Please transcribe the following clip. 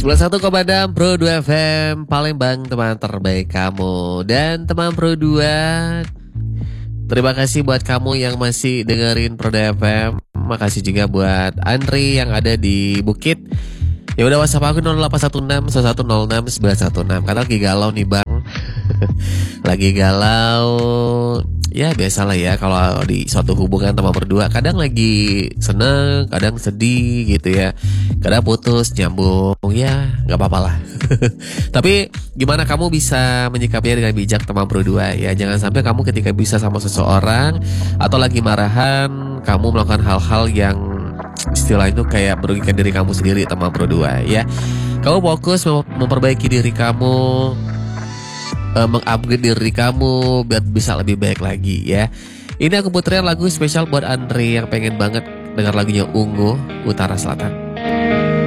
91,6 Pro 2 FM Palembang, teman terbaik kamu. Dan teman Pro 2, terima kasih buat kamu yang masih dengerin Pro 2 FM. Makasih juga buat Andri yang ada di Bukit. Ya udah, WhatsApp aku 0816 1106 916. Karena lagi galau nih bang. Lagi galau. Ya biasalah ya, kalau di suatu hubungan teman berdua, kadang lagi seneng, kadang sedih gitu ya. Kadang putus, nyambung, ya gak apa-apa lah. Tapi gimana kamu bisa menyikapinya dengan bijak teman berdua ya. Jangan sampai kamu ketika bisa sama seseorang atau lagi marahan, kamu melakukan hal-hal yang istilah itu kayak merugikan diri kamu sendiri teman berdua ya. Kamu fokus memperbaiki diri kamu, mengupgrade diri kamu biar bisa lebih baik lagi ya. Ini aku puterin lagu spesial buat Andre yang pengen banget dengar lagunya Ungu, Utara Selatan.